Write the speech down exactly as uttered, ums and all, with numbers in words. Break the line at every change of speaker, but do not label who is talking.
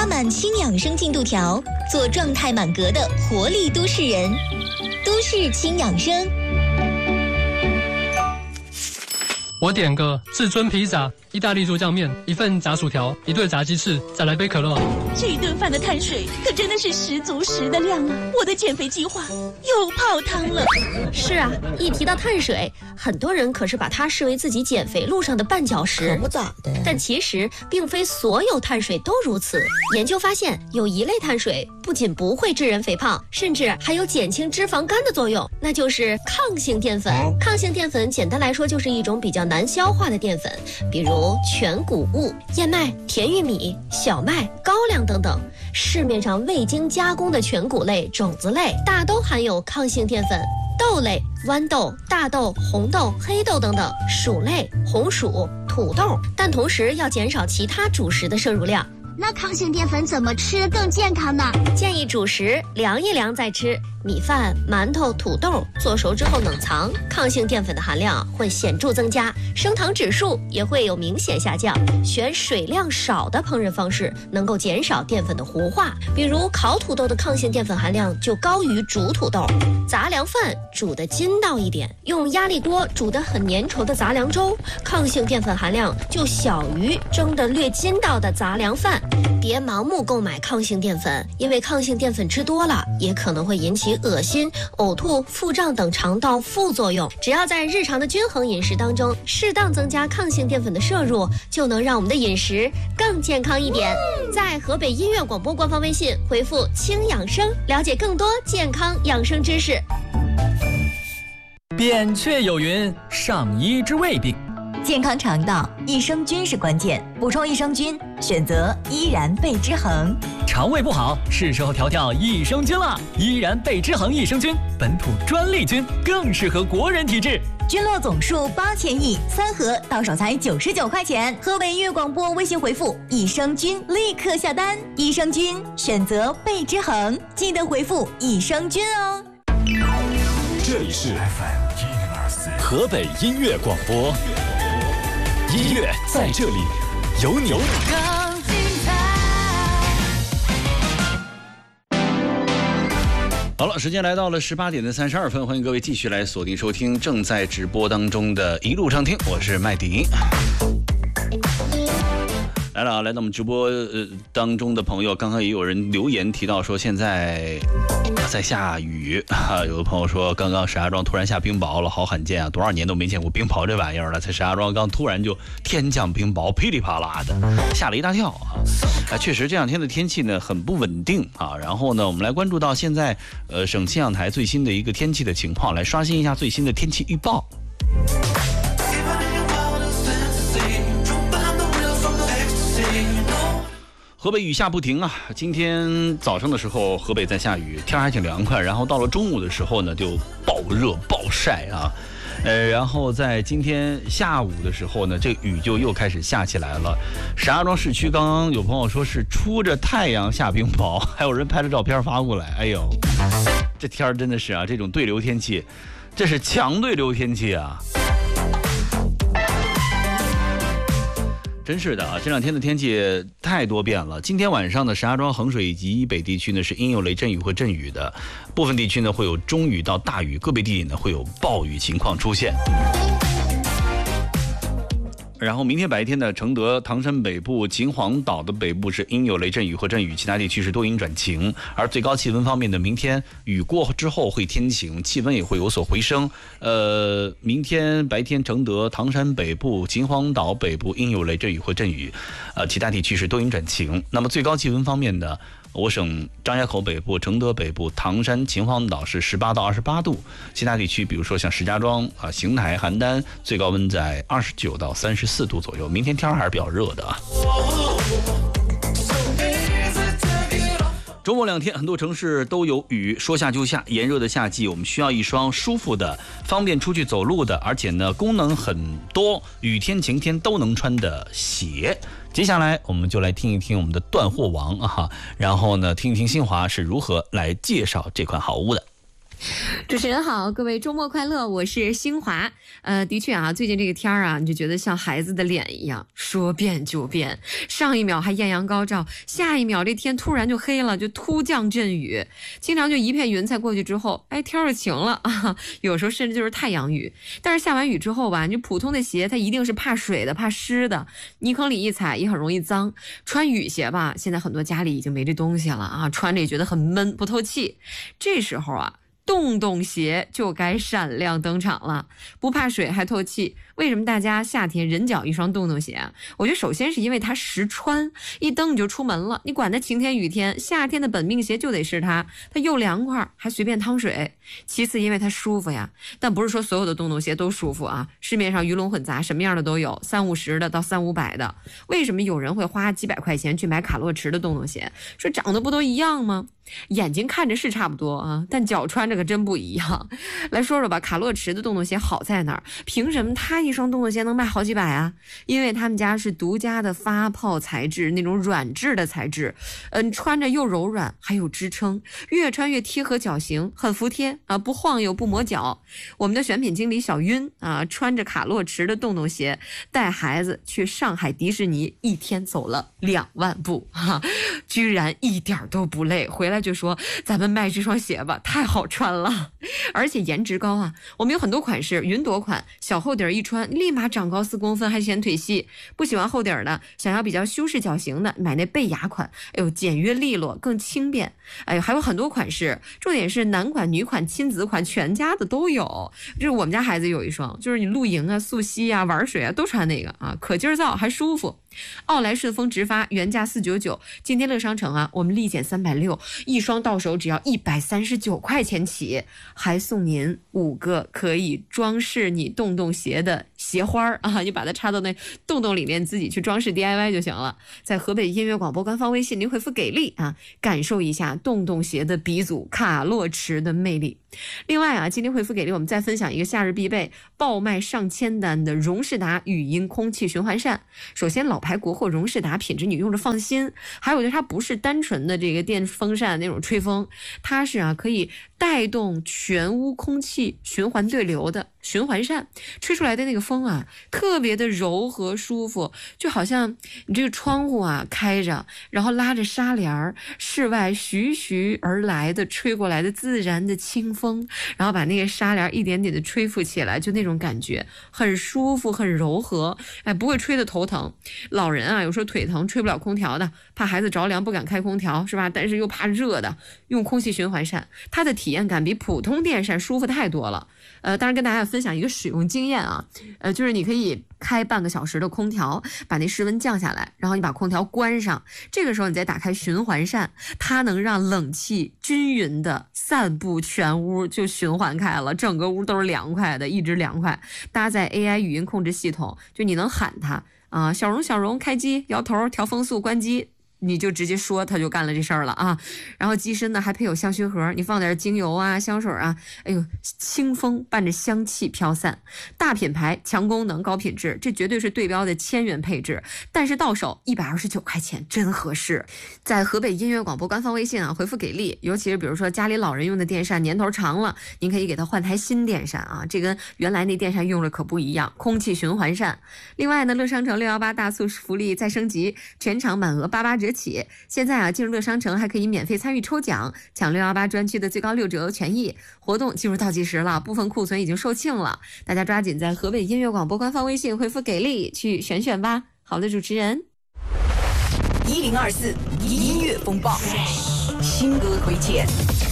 满氢养生进度条，做状态满格的活力都市人。都市氢养生。
我点个至尊披萨、意大利猪酱面、一份炸薯条、一对炸鸡翅，再来杯可乐。
这一顿饭的碳水可真的是十足十的量啊！我的减肥计划又泡汤了。
是啊，一提到碳水，很多人可是把它视为自己减肥路上的绊脚石。
可不咋的。
但其实并非所有碳水都如此。研究发现，有一类碳水不仅不会致人肥胖，甚至还有减轻脂肪肝的作用，那就是抗性淀粉。抗性淀粉简单来说就是一种比较难消化的淀粉，比如全谷物、燕麦、甜玉米、小麦、高粱等等。市面上未经加工的全谷类、种子类大都含有抗性淀粉。豆类、豌豆、大豆、红豆、黑豆等等，薯类、红薯、土豆，但同时要减少其他主食的摄入量。
那抗性淀粉怎么吃更健康呢？
建议主食凉一凉再吃，米饭、馒头、土豆做熟之后冷藏，抗性淀粉的含量会显著增加，升糖指数也会有明显下降。选水量少的烹饪方式，能够减少淀粉的糊化，比如烤土豆的抗性淀粉含量就高于煮土豆。杂粮饭煮得筋道一点，用压力锅煮得很粘稠的杂粮粥，抗性淀粉含量就小于蒸得略筋道的杂粮饭。别盲目购买抗性淀粉，因为抗性淀粉吃多了也可能会引起恶心、呕吐、腹胀等肠道副作用。只要在日常的均衡饮食当中适当增加抗性淀粉的摄入，就能让我们的饮食更健康一点。在河北音乐广播官方微信回复轻养生，了解更多健康养生知识。
扁鹊有云，上医之未病。
健康肠道，益生菌是关键，补充益生菌，选择依然贝之恒。
肠胃不好，是时候调调益生菌了。依然贝之恒益生菌，本土专利菌，更适合国人体质。
菌落总数八千亿，三盒到手才九十九块钱。河北音乐广播微信回复益生菌，立刻下单。益生菌选择贝之恒，记得回复益生菌哦。
这里是 F M 河北音乐广播。音乐在这里，有你。
好了，时间来到了十八点的三十二分，欢迎各位继续来锁定收听正在直播当中的一路畅听，我是麦迪。来了，来到我们直播呃当中的朋友，刚刚也有人留言提到说现在在下雨啊，有的朋友说刚刚石家庄突然下冰雹了，好罕见啊，多少年都没见过冰雹这玩意儿了，在石家庄刚突然就天降冰雹，噼里啪啦的，吓了一大跳啊！啊，确实这两天的天气呢很不稳定啊。然后呢，我们来关注到现在呃省气象台最新的一个天气的情况，来刷新一下最新的天气预报。河北雨下不停啊！今天早上的时候，河北在下雨，天还挺凉快。然后到了中午的时候呢，就暴热暴晒啊。呃，然后在今天下午的时候呢，这雨就又开始下起来了。石家庄市区刚刚有朋友说是出着太阳下冰雹，还有人拍了照片发过来。哎呦，这天真的是啊，这种对流天气，这是强对流天气啊！真是的啊，这两天的天气太多变了。今天晚上的石家庄、衡水以及以北地区呢是阴有雷阵雨或阵雨的，部分地区呢会有中雨到大雨，个别地点呢会有暴雨情况出现。然后明天白天呢，承德、唐山北部、秦皇岛的北部是阴有雷阵雨或阵雨，其他地区是多云转晴。而最高气温方面呢，明天雨过之后会天晴，气温也会有所回升。呃，明天白天承德、唐山北部、秦皇岛北部阴有雷阵雨或阵雨，呃，其他地区是多云转晴。那么最高气温方面呢，我省张家口北部、承德北部、唐山、秦皇岛是十八到二十八度，其他地区比如说像石家庄啊、邢台、邯郸，最高温在二十九到三十四度左右。明天天还是比较热的啊。周末两天，很多城市都有雨，说下就下。炎热的夏季，我们需要一双舒服的、方便出去走路的，而且呢功能很多，雨天晴天都能穿的鞋。接下来我们就来听一听我们的断货王啊，然后呢听一听新华是如何来介绍这款好物的。
主持人好，各位周末快乐，我是新华。呃，的确啊，最近这个天儿啊，你就觉得像孩子的脸一样，说变就变。上一秒还艳阳高照，下一秒这天突然就黑了，就突降阵雨。经常就一片云彩过去之后，哎，天儿就晴了啊。有时候甚至就是太阳雨。但是下完雨之后吧，你普通的鞋它一定是怕水的、怕湿的，泥坑里一踩也很容易脏。穿雨鞋吧，现在很多家里已经没这东西了啊，穿着也觉得很闷，不透气。这时候啊，洞洞鞋就该闪亮登场了，不怕水还透气。为什么大家夏天人脚一双洞洞鞋啊？我觉得首先是因为它实穿，一蹬你就出门了，你管它晴天雨天，夏天的本命鞋就得是它，它又凉快还随便趟水。其次因为它舒服呀，但不是说所有的洞洞鞋都舒服啊，市面上鱼龙混杂，什么样的都有，三五十的到三五百的。为什么有人会花几百块钱去买卡洛驰的洞洞鞋？说长得不都一样吗？眼睛看着是差不多啊，但脚穿着可真不一样。来说说吧，卡洛驰的洞洞鞋好在哪儿？凭什么它一双洞洞鞋能卖好几百啊？因为他们家是独家的发泡材质，那种软质的材质，嗯，穿着又柔软还有支撑，越穿越贴合脚型，很服帖啊，不晃悠不磨脚。我们的选品经理小晕啊，穿着卡洛驰的洞洞鞋带孩子去上海迪士尼，一天走了两万步哈，居然一点都不累，回来就说咱们卖这双鞋吧，太好穿了，而且颜值高啊。我们有很多款式，云朵款小厚底儿一穿立马长高四公分，还显腿细。不喜欢厚底儿的，想要比较修饰脚型的，买那贝雅款，哎呦，简约利落，更轻便。哎呦，还有很多款式，重点是男款、女款、亲子款，全家的都有。就是我们家孩子有一双，就是你露营啊、溯溪啊、玩水啊都穿那个啊，可劲儿造还舒服。奥莱顺风直发原价四九九，今天乐商城啊，我们立减三百六，一双到手只要一百三十九块钱起，还送您五个可以装饰你洞洞鞋的鞋花啊，你把它插到那洞洞里面，自己去装饰 D I Y 就行了。在河北音乐广播官方微信，您回复给力啊，感受一下洞洞鞋的鼻祖卡洛驰的魅力。另外啊，今天回复给力，我们再分享一个夏日必备，爆卖上千单的荣仕达语音空气循环扇。首先，老牌国货荣仕达品质你用着放心，还有就是它不是单纯的这个电风扇那种吹风，它是啊可以带动全屋空气循环对流的循环扇，吹出来的那个风啊特别的柔和舒服，就好像你这个窗户啊开着，然后拉着纱帘，室外徐徐而来的吹过来的自然的清风，然后把那个纱帘一点点的吹拂起来，就那种感觉很舒服很柔和，哎，不会吹得头疼。老人啊有时候腿疼吹不了空调的，怕孩子着凉不敢开空调是吧，但是又怕热的，用空气循环扇，它的体验感比普通电扇舒服太多了。呃，当然跟大家分享一个使用经验啊，呃，就是你可以开半个小时的空调，把那室温降下来，然后你把空调关上，这个时候你再打开循环扇，它能让冷气均匀的散布全屋，就循环开了，整个屋都是凉快的，一直凉快。搭载 A I 语音控制系统，就你能喊它啊，小荣小荣开机，摇头调风速关机，你就直接说，他就干了这事儿了啊。然后机身呢还配有香薰盒，你放点精油啊香水啊，哎呦，清风伴着香气飘散。大品牌强功能高品质，这绝对是对标的千元配置，但是到手一百二十九块钱，真合适。在河北音乐广播官方微信啊回复给力，尤其是比如说家里老人用的电扇年头长了，您可以给他换台新电扇啊，这跟原来那电扇用了可不一样，空气循环扇。另外呢，乐商城六一八大促福利再升级，全场满额八八折起，现在啊进入乐商城还可以免费参与抽奖，抢六一八专区的最高六折权益。活动进入倒计时了，部分库存已经售罄了，大家抓紧在河北音乐广播官方微信回复给力去选选吧。好的，主持人
一零二四音乐风暴新歌推荐。